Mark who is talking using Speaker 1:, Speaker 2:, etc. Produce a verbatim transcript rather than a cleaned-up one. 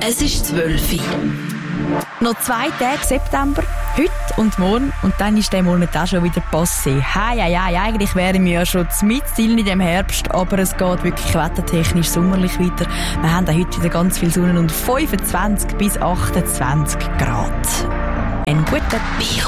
Speaker 1: Es ist zwölf Uhr.
Speaker 2: Noch zwei Tage September, heute und morgen, und dann ist der Monat auch schon wieder passé. Hei, hei, hei, eigentlich wären wir ja schon mitten in dem Herbst, aber es geht wirklich wettertechnisch sommerlich weiter. Wir haben auch heute wieder ganz viel Sonne und fünfundzwanzig bis achtundzwanzig Grad. Einen guten
Speaker 1: Bio.